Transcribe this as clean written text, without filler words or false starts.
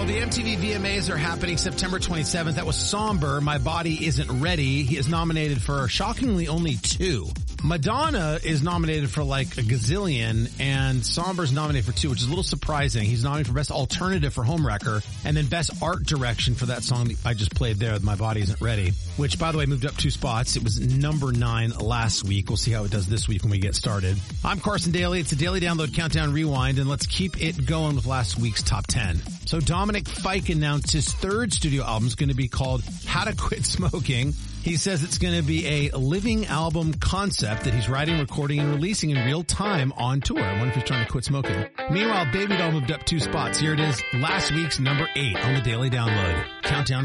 the MTV VMAs are happening September 27th. That was Somber, My Body Isn't Ready. He is nominated for, shockingly, only 2. Madonna is nominated for like a gazillion, and Somber's nominated for 2, which is a little surprising. He's nominated for Best Alternative for Homewrecker, and then Best Art Direction for that song that I just played there, My Body Isn't Ready, which, by the way, moved up 2 spots. It was number 9 last week. We'll see how it does this week when we get started. I'm Carson Daly. It's a Daily Download Countdown Rewind, and let's keep it going with last week's Top 10. So Dominic Fike announced his 3rd studio album is going to be called How to Quit Smoking. He says it's going to be a living album concept that he's writing, recording, and releasing in real time on tour. I wonder if he's trying to quit smoking. Meanwhile, Baby Doll moved up 2 spots. Here it is, last week's number 8 on the Daily Download Countdown